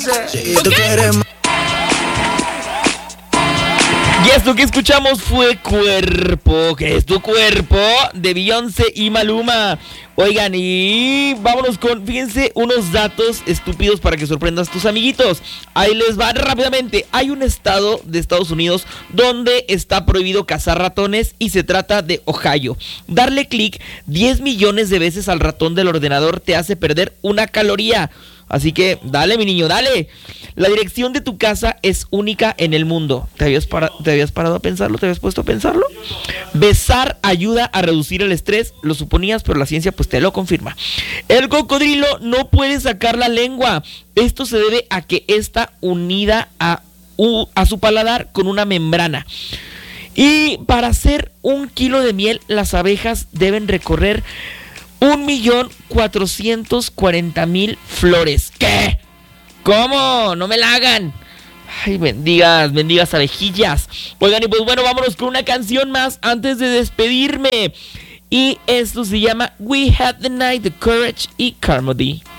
Si tú quieres más. Y esto que escuchamos fue Cuerpo, que es tu cuerpo, de Beyoncé y Maluma. Oigan, y vámonos con, fíjense, unos datos estúpidos para que sorprendas a tus amiguitos. Ahí les va rápidamente. Hay un estado de Estados Unidos donde está prohibido cazar ratones y se trata de Ohio. Darle clic 10 millones de veces al ratón del ordenador te hace perder una caloría. Así que dale, mi niño, dale. La dirección de tu casa es única en el mundo. ¿Te habías parado a pensarlo? ¿Te habías puesto a pensarlo? Besar ayuda a reducir el estrés. Lo suponías, pero la ciencia pues te lo confirma. El cocodrilo no puede sacar la lengua. Esto se debe a que está unida a su paladar con una membrana. Y para hacer 1 kilo de miel, las abejas deben recorrer 1.440.000 flores. ¿Qué? ¿Cómo? No me la hagan. Ay, bendigas abejillas. Oigan, y pues bueno, vámonos con una canción más antes de despedirme. Y esto se llama We Had the Night, The Courage y Carmody.